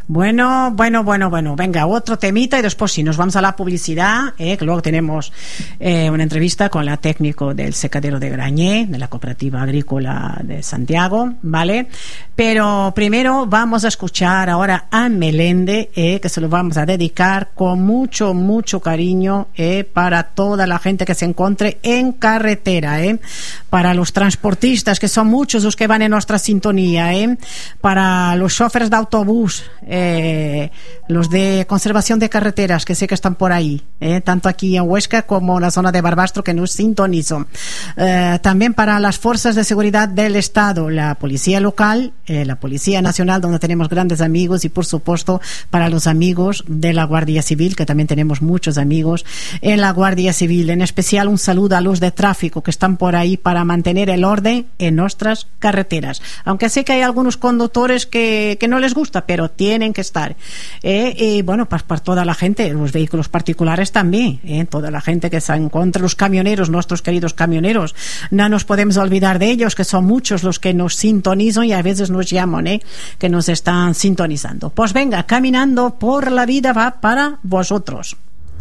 Bueno. Venga, otro temita y después sí, nos vamos a la publicidad, que luego tenemos una entrevista con la técnico del secadero de Grañé, de la Cooperativa Agrícola de Santiago, ¿vale? Pero primero vamos a escuchar ahora a Melende, que se lo vamos a dedicar con mucho cariño para toda la gente que se encuentre en carretera, para los transportistas, que son muchos los que van en nuestra sintonía, para los choferes de autobús, los de conservación de carreteras, que sé que están por ahí, tanto aquí en Huesca como en la zona de Barbastro, que nos sintonizan, también para las fuerzas de seguridad del Estado, la policía local, la Policía Nacional, donde tenemos grandes amigos, y por supuesto para los amigos de la Guardia Civil, que también tenemos muchos amigos en la Guardia Civil. En especial un saludo a los de tráfico que están por ahí para mantener el orden en nuestras carreteras, aunque sé que hay algunos conductores que no les gusta, pero tienen que estar, y bueno, pues para toda la gente, los vehículos particulares también, toda la gente que está en contra, los camioneros, nuestros queridos camioneros, no nos podemos olvidar de ellos, que son muchos los que nos sintonizan y a veces nos llaman, que nos están sintonizando. Pues venga, Caminando por la Vida va para vosotros.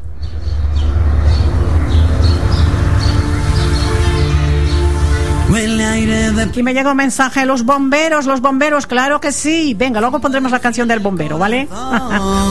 Aquí me llega un mensaje: los bomberos, claro que sí. Venga, luego pondremos la canción del bombero, ¿vale?